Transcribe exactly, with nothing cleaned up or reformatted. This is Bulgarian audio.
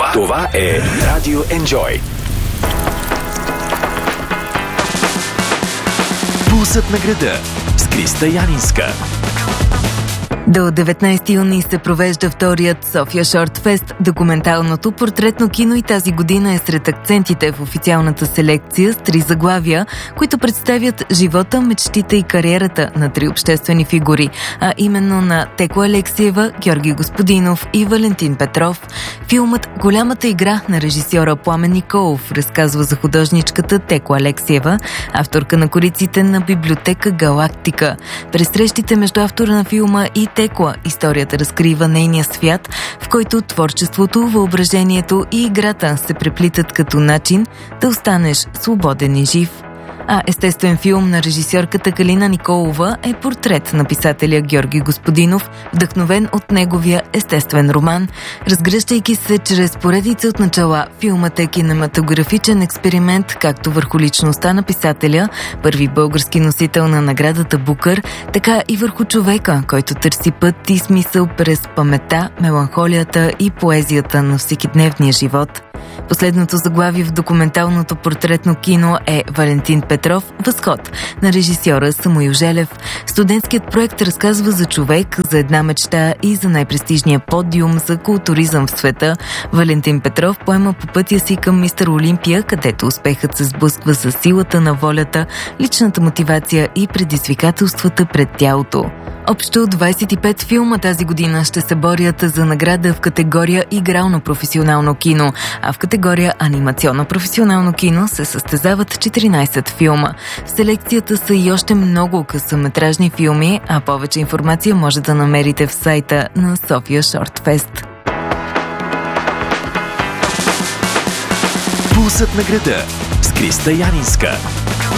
Това, това е Радио Enjoy. Пулсът на града с Криста Янинска. До деветнайсети юни се провежда вторият София Шорт Фест. Документалното портретно кино и тази година е сред акцентите в официалната селекция с три заглавия, които представят живота, мечтите и кариерата на три обществени фигури, а именно на Текло Алексиева, Георги Господинов и Валентин Петров. Филмът «Голямата игра» на режисьора Пламен Николов разказва за художничката Текло Алексиева, авторка на кориците на библиотека Галактика. През срещите между автора на филма и Текла историята разкрива нейния свят, в който творчеството, въображението и играта се преплитат като начин да останеш свободен и жив. А естествен филм на режисьорката Калина Николова е портрет на писателя Георги Господинов, вдъхновен от неговия естествен роман. Разгръщайки се чрез поредица от начала, филмът е кинематографичен експеримент както върху личността на писателя, първи български носител на наградата Букър, така и върху човека, който търси път и смисъл през паметта, меланхолията и поезията на всекидневния живот. Последното заглавие в документалното портретно кино е Валентин Петров «Възход» на режисьора Самуил Желев. Студентският проект разказва за човек, за една мечта и за най-престижния подиум за културизъм в света. Валентин Петров поема по пътя си към Мистер Олимпия, където успехът се сблъсква с силата на волята, личната мотивация и предизвикателствата пред тялото. Общо двайсет и пет филма тази година ще се борят за награда в категория игрално професионално кино, а в категория анимационно професионално кино се състезават четиринайсет филма. В селекцията са и още много късометражни филми, а повече информация може да намерите в сайта на София Шорт Фест. Пулсът на града с Криста Янинска.